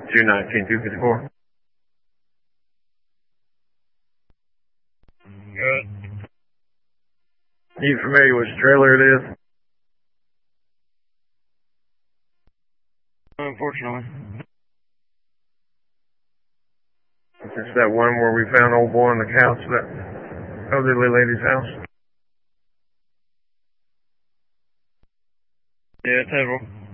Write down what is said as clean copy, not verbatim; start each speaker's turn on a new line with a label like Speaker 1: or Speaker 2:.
Speaker 1: 219-254. Good. You familiar with which trailer it is? Unfortunately. It's that one where we found old boy on the couch of that elderly lady's house. Yeah, it's Edward.